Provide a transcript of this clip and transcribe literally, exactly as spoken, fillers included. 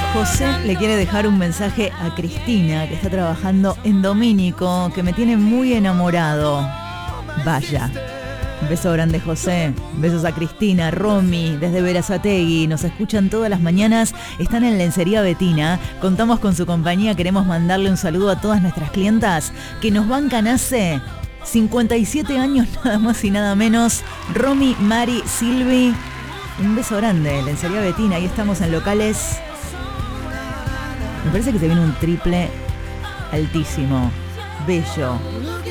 José le quiere dejar un mensaje a Cristina, que está trabajando en Domínico, que me tiene muy enamorado. Vaya. Un beso grande, José. Besos a Cristina, Romy, desde Berazategui. Nos escuchan todas las mañanas. Están en Lencería Betina. Contamos con su compañía. Queremos mandarle un saludo a todas nuestras clientas que nos bancan hace cincuenta y siete años, nada más y nada menos. Romy, Mari, Silvi. Un beso grande, Lencería Betina. Ahí estamos en locales. Me parece que te viene un triple altísimo. Bello.